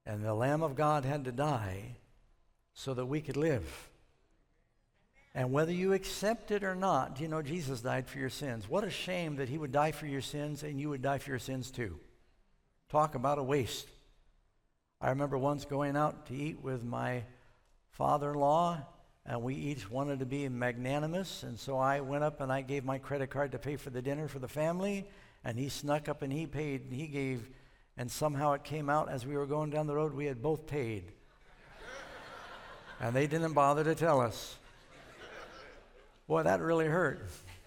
And the Lamb of God had to die so that we could live. And whether you accept it or not, do you know Jesus died for your sins? What a shame that he would die for your sins and you would die for your sins too. Talk about a waste. I remember once going out to eat with my father-in-law, and we each wanted to be magnanimous, and so I went up and I gave my credit card to pay for the dinner for the family, and he snuck up and he paid, and he gave, and somehow it came out as we were going down the road, we had both paid. And they didn't bother to tell us. Boy, that really hurt.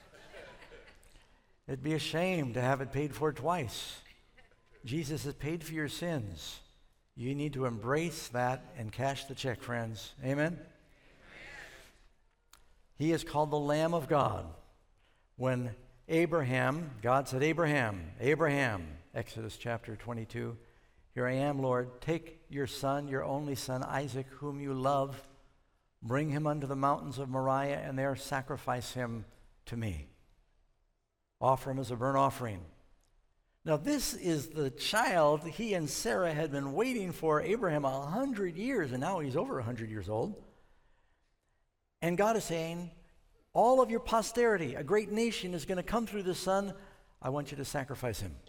It'd be a shame to have it paid for twice. Jesus has paid for your sins. You need to embrace that and cash the check, friends. Amen? He is called the Lamb of God. When Abraham, God said, Abraham, Abraham, Exodus chapter 22, here I am, Lord, take your son, your only son, Isaac, whom you love, bring him unto the mountains of Moriah, and there sacrifice him to me. Offer him as a burnt offering. Now this is the child he and Sarah had been waiting for, Abraham, 100 years, and now he's over 100 years old. And God is saying, all of your posterity, a great nation is going to come through this son. I want you to sacrifice him.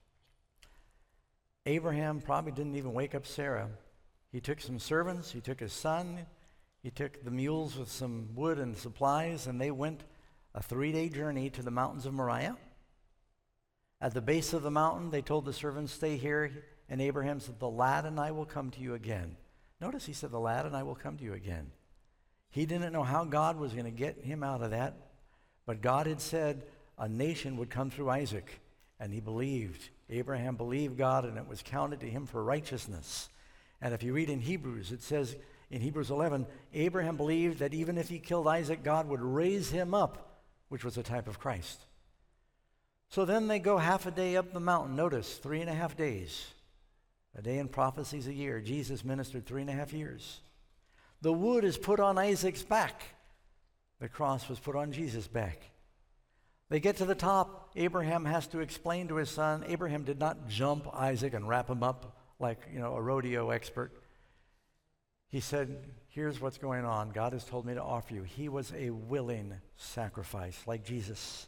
Abraham probably didn't even wake up Sarah. He took some servants, he took his son, he took the mules with some wood and supplies, and they went a 3-day journey to the mountains of Moriah. At the base of the mountain, they told the servants, stay here, and Abraham said, the lad and I will come to you again. Notice he said, the lad and I will come to you again. He didn't know how God was going to get him out of that, but God had said a nation would come through Isaac, and he believed. Abraham believed God, and it was counted to him for righteousness. And if you read in Hebrews, it says in Hebrews 11, Abraham believed that even if he killed Isaac, God would raise him up, which was a type of Christ. So then they go half a day up the mountain. Notice, 3.5 days. A day in prophecy is a year. Jesus ministered 3.5 years. The wood is put on Isaac's back. The cross was put on Jesus' back. They get to the top. Abraham has to explain to his son. Abraham did not jump Isaac and wrap him up like, a rodeo expert. He said, here's what's going on. God has told me to offer you. He was a willing sacrifice, like Jesus.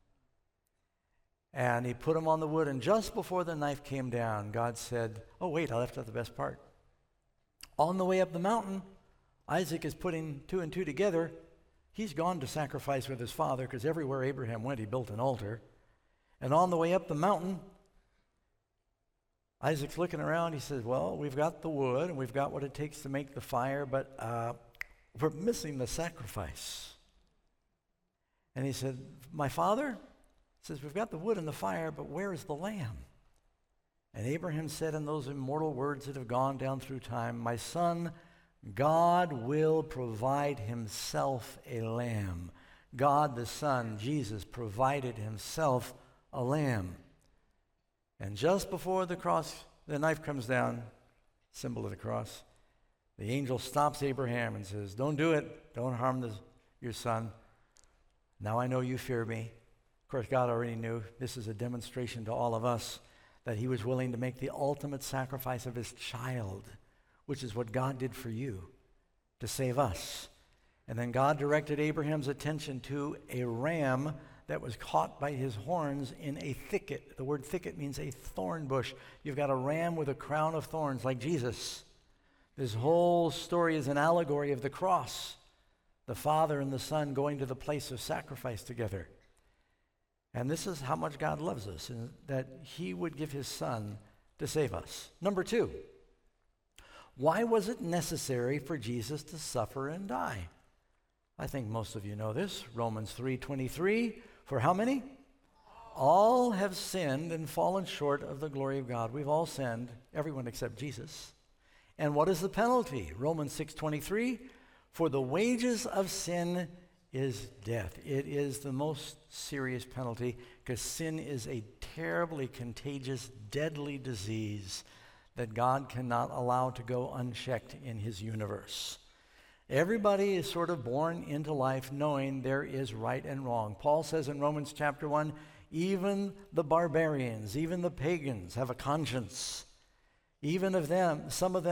And he put him on the wood, and just before the knife came down, God said, oh, wait, I left out the best part. On the way up the mountain, Isaac is putting 2 and 2 together. He's gone to sacrifice with his father, because everywhere Abraham went, he built an altar. And on the way up the mountain, Isaac's looking around. He says, well, we've got the wood, and we've got what it takes to make the fire, but we're missing the sacrifice. And he said, my father? Says, we've got the wood and the fire, but where is the lamb? And Abraham said in those immortal words that have gone down through time, my son, God will provide himself a lamb. God the Son, Jesus, provided himself a lamb. And just before the cross, the knife comes down, symbol of the cross, the angel stops Abraham and says, don't do it. Don't harm your son. Now I know you fear me. Of course, God already knew. This is a demonstration to all of us that he was willing to make the ultimate sacrifice of his child, which is what God did for you, to save us. And then God directed Abraham's attention to a ram that was caught by his horns in a thicket. The word thicket means a thorn bush. You've got a ram with a crown of thorns like Jesus. This whole story is an allegory of the cross, the Father and the Son going to the place of sacrifice together. And this is how much God loves us, and that he would give his Son to save us. Number 2, why was it necessary for Jesus to suffer and die? I think most of you know this. Romans 3:23, for how many? All have sinned and fallen short of the glory of God. We've all sinned, everyone except Jesus. And what is the penalty? Romans 6:23, for the wages of sin is death. It is the most serious penalty because sin is a terribly contagious, deadly disease that God cannot allow to go unchecked in his universe. Everybody is sort of born into life knowing there is right and wrong. Paul says in Romans chapter 1, even the barbarians, even the pagans have a conscience. Even of them, some of them